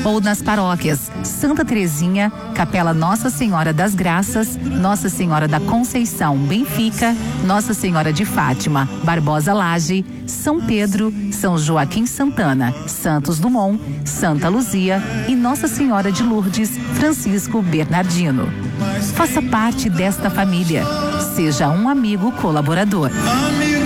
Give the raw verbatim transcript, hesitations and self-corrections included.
ou nas paróquias Santa Terezinha, Capela Nossa Senhora das Graças, Nossa Senhora da Conceição, Benfica, Nossa Senhora de Fátima, Barbosa Laje, São Pedro, São Joaquim Santana, Santos Dumont, Santa Luzia e Nossa Senhora de Lourdes, Francisco Bernardino. Faça parte desta família. Seja um amigo colaborador. Amigo